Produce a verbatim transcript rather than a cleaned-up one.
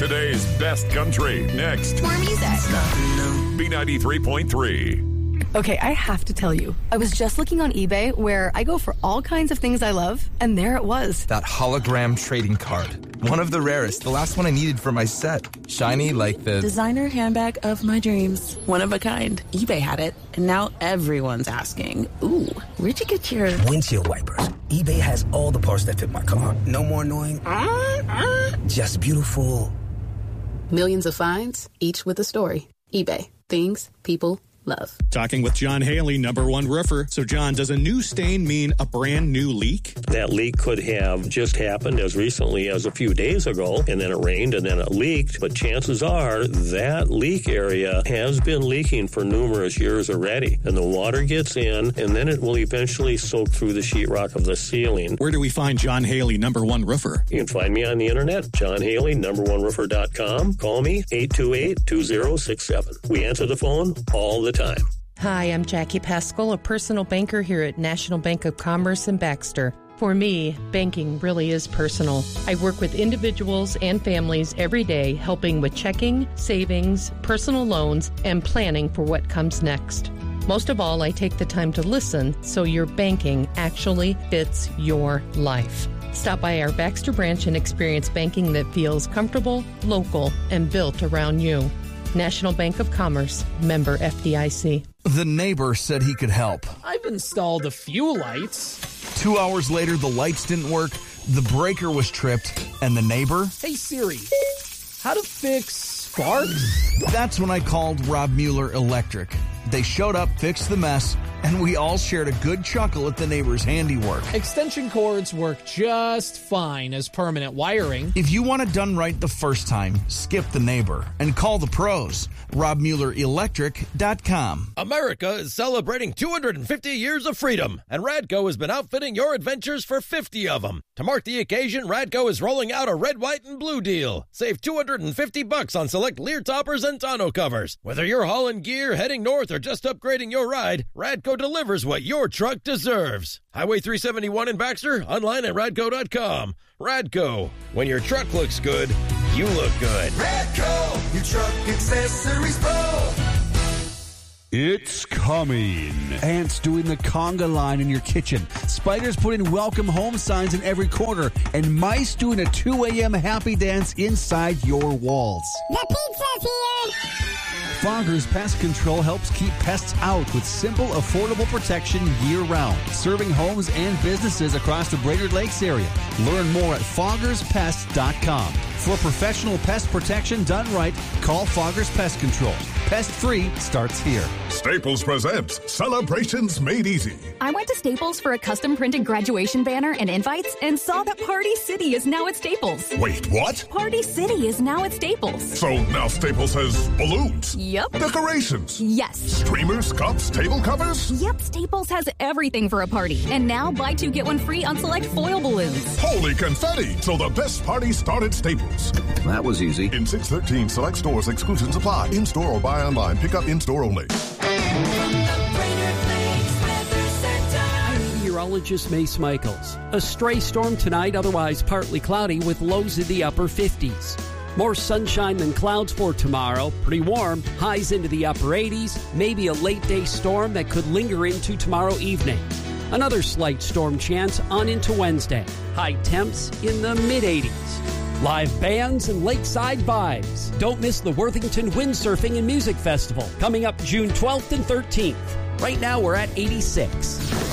Today's best country, next. More music. B ninety-three point three. Okay, I have to tell you, I was just looking on eBay where I go for all kinds of things I love, and there it was. That hologram trading card. One of the rarest. The last one I needed for my set. Shiny like the... designer handbag of my dreams. One of a kind. eBay had it, and now everyone's asking, ooh, where'd you get your... windshield wipers. eBay has all the parts that fit my car. No more annoying. Uh, uh. Just beautiful. Millions of finds, each with a story. eBay. Things people love. Talking with John Haley, number one roofer. So, John, does a new stain mean a brand new leak? That leak could have just happened as recently as a few days ago, and then it rained, and then it leaked. But chances are that leak area has been leaking for numerous years already. And the water gets in, and then it will eventually soak through the sheetrock of the ceiling. Where do we find John Haley, number one roofer? You can find me on the internet, john haley number one roofer dot com. Call me, eight two eight, two zero six seven. We answer the phone all the time. Hi, I'm Jackie Pascal, a personal banker here at National Bank of Commerce in Baxter. For me, banking really is personal. I work with individuals and families every day, helping with checking, savings, personal loans, and planning for what comes next. Most of all, I take the time to listen so your banking actually fits your life. Stop by our Baxter branch and experience banking that feels comfortable, local, and built around you. National Bank of Commerce, member F D I C. The neighbor said he could help. I've installed a few lights. Two hours later, the lights didn't work, the breaker was tripped, and the neighbor... Hey Siri, how to fix sparks? That's when I called Rob Mueller Electric. They showed up, fixed the mess, and we all shared a good chuckle at the neighbor's handiwork. Extension cords work just fine as permanent wiring. If you want it done right the first time, skip the neighbor and call the pros. rob mueller electric dot com. America is celebrating two hundred fifty years of freedom, and Radco has been outfitting your adventures for fifty of them. To mark the occasion, Radco is rolling out a red, white, and blue deal. Save two hundred fifty bucks on select Lear toppers and tonneau covers. Whether you're hauling gear, heading north, or just upgrading your ride, Radco delivers what your truck deserves. Highway three seventy-one in Baxter, online at radco dot com. Radco, when your truck looks good, you look good. Radco, your truck accessories pro. It's coming. Ants doing the conga line in your kitchen. Spiders putting welcome home signs in every corner. And mice doing a two a.m. happy dance inside your walls. The pizza's here. Foggers Pest Control helps keep pests out with simple, affordable protection year-round. Serving homes and businesses across the Brainerd Lakes area. Learn more at foggers pest dot com. For professional pest protection done right, call Foggers Pest Control. Pest-free starts here. Staples presents Celebrations Made Easy. I went to Staples for a custom-printed graduation banner and invites and saw that Party City is now at Staples. Wait, what? Party City is now at Staples. So now Staples has balloons? Yep. Decorations? Yes. Streamers, cups, table covers? Yep, Staples has everything for a party. And now buy two, get one free on select foil balloons. Holy confetti! So the best party started at Staples. That was easy. In six thirteen select stores, exclusions apply. In-store or buy online. Pick up in-store only. Meteorologist Mace Michaels. A stray storm tonight, otherwise partly cloudy with lows in the upper fifties. More sunshine than clouds for tomorrow. Pretty warm. Highs into the upper eighties. Maybe a late day storm that could linger into tomorrow evening. Another slight storm chance on into Wednesday. High temps in the mid eighties. Live bands and lakeside vibes. Don't miss the Worthington Windsurfing and Music Festival coming up June twelfth and thirteenth. Right now we're at eighty-six.